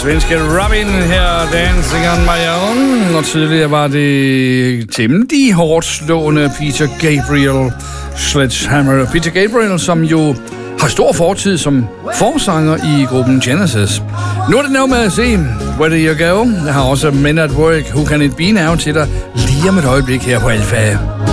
svenske Robin her, Dancing on My Own. Og tidligere var det temmelig hårdt slående Peter Gabriel, Sledgehammer. Peter Gabriel, som jo har stor fortid som forsanger i gruppen Genesis. Nu er det noget med at se Where Do You Go? Jeg har også Men at Work, Who Can It Be Now til dig lige om et øjeblik her på Alfa.